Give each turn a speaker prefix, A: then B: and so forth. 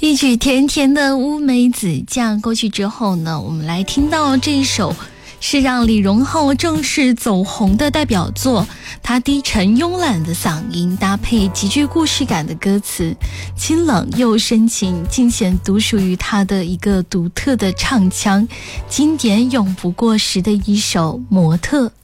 A: 一曲甜甜的乌梅子酱过去之后呢，我们来听到这一首是让李荣浩正式走红的代表作，他低沉慵懒的嗓音搭配极具故事感的歌词，清冷又深情，尽显独属于他的一个独特的唱腔，经典永不过时的一首《模特》。